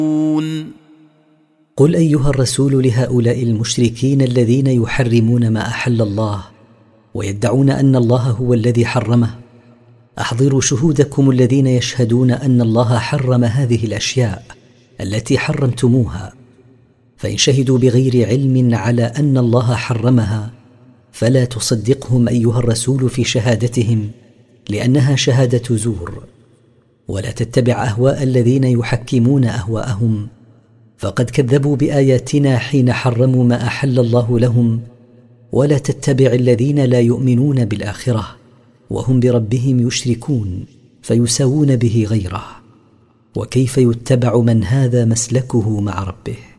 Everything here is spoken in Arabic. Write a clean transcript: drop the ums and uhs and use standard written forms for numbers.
قل أيها الرسول لهؤلاء المشركين الذين يحرمون ما أحل الله ويدعون أن الله هو الذي حرمه: أحضروا شهودكم الذين يشهدون أن الله حرم هذه الأشياء التي حرمتموها، فإن شهدوا بغير علم على أن الله حرمها فلا تصدقهم أيها الرسول في شهادتهم، لأنها شهادة زور. ولا تتبع أهواء الذين يحكمون أهواءهم، فقد كذبوا بآياتنا حين حرموا ما أحل الله لهم. ولا تتبع الذين لا يؤمنون بالآخرة وهم بربهم يشركون فيساوون به غيره. وكيف يتبع من هذا مسلكه مع ربه؟